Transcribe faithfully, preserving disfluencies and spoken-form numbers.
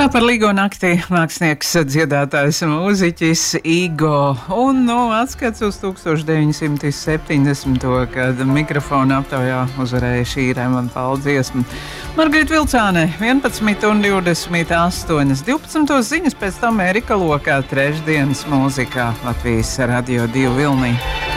Tā par Līgo naktī mākslinieks, dziedātājs, mūziķis Igo. Un, nu, atskats uz tūkstoš deviņsimt septiņdesmito. kad mikrofona aptaujā uzvarēja šī Raimona Paula dziesma. Margarita Vilcāne, vienpadsmit un divdesmit astoņi. divpadsmit ziņas, pēc tam Erika Lokā, trešdienas mūzikā Latvijas Radio divi vilnī.